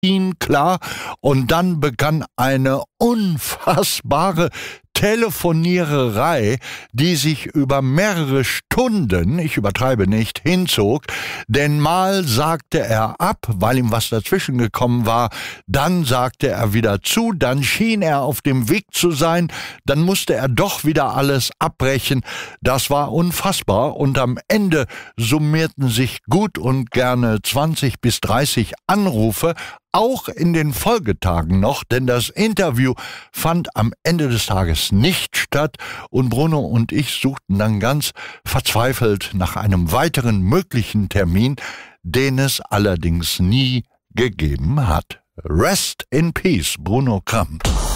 klar, und dann begann eine unfassbare Telefoniererei, die sich über mehrere Stunden, ich übertreibe nicht, hinzog, denn mal sagte er ab, weil ihm was dazwischen gekommen war, dann sagte er wieder zu, dann schien er auf dem Weg zu sein, dann musste er doch wieder alles abbrechen. Das war unfassbar, und am Ende summierten sich gut und gerne 20 bis 30 Anrufe, auch in den Folgetagen noch, denn das Interview fand am Ende des Tages nicht statt, und Bruno und ich suchten dann ganz verzweifelt nach einem weiteren möglichen Termin, den es allerdings nie gegeben hat. Rest in Peace, Bruno Kramp.